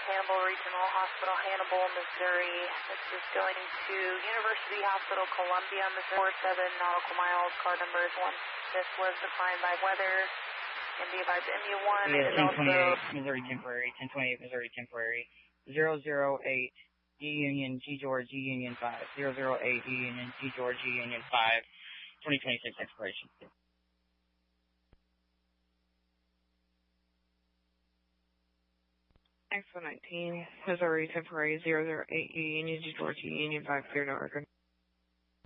Hannibal Regional Hospital, Hannibal, Missouri. This is going to University Hospital, Columbia, Missouri. 47 nautical miles. Car number is 1. This was defined by weather. And be advised, MU1 is also... 1028, Missouri temporary. 1028, Missouri temporary. 008, D Union, G George, G Union 5. 008, D Union, G George, G Union 5. 2026 expiration. Expo 19, Missouri temporary. 008, Union, G George, G Union 5. Clear, no record.